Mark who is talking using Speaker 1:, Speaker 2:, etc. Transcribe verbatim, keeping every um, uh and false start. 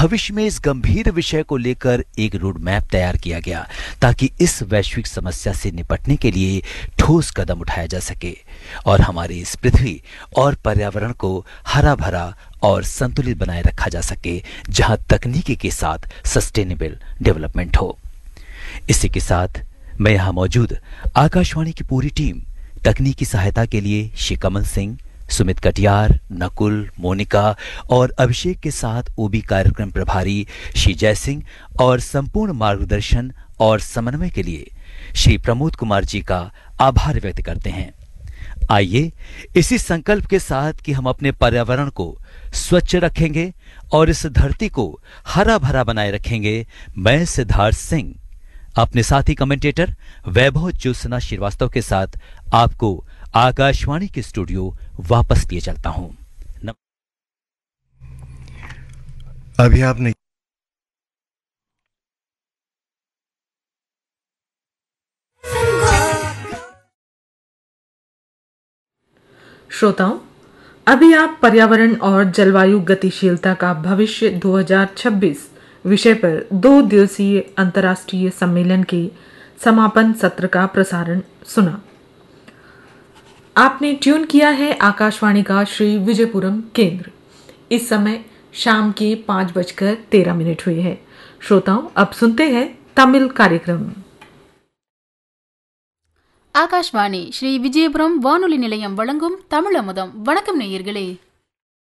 Speaker 1: भविष्य में इस गंभीर विषय को लेकर एक रोड मैप तैयार किया गया ताकि इस वैश्विक समस्या से निपटने के लिए ठोस कदम उठाया जा सके और हमारी इस पृथ्वी और पर्यावरण को हरा भरा और संतुलित बनाए रखा जा सके, जहां तकनीकी के साथ सस्टेनेबल डेवलपमेंट हो। इसी के साथ मैं यहां मौजूद आकाशवाणी की पूरी टीम, तकनीकी सहायता के लिए श्री कमल सिंह, सुमित कटियार, नकुल, मोनिका और अभिषेक के साथ ओबी कार्यक्रम प्रभारी श्री जय सिंह और संपूर्ण मार्गदर्शन और समन्वय के लिए श्री प्रमोद कुमार जी का आभार व्यक्त करते हैं। आइए इसी संकल्प के साथ कि हम अपने पर्यावरण को स्वच्छ रखेंगे और इस धरती को हरा भरा बनाए रखेंगे, मैं सिद्धार्थ सिंह अपने साथी कमेंटेटर वैभव ज्योत्सना श्रीवास्तव के साथ आपको आकाशवाणी के स्टूडियो वापस लिए चलता हूं। न...
Speaker 2: अभी आपने
Speaker 3: श्रोताओं, अभी आप पर्यावरण और जलवायु गतिशीलता का भविष्य दो हज़ार छब्बीस विषय पर दो दिवसीय अंतर्राष्ट्रीय सम्मेलन के समापन सत्र का प्रसारण सुना। आपने ट्यून किया है आकाशवाणी का श्री विजयपुरम केंद्र। इस समय शाम के पांच बजकर तेरह मिनट हुए हैं। श्रोताओं, अब सुनते हैं तमिल कार्यक्रम।
Speaker 4: ஆகாஷ்வாணி ஸ்ரீ விஜயபுரம் வானொலி நிலையம் வழங்கும் தமிழ் அமுதம். வணக்கம் நேயர்களே.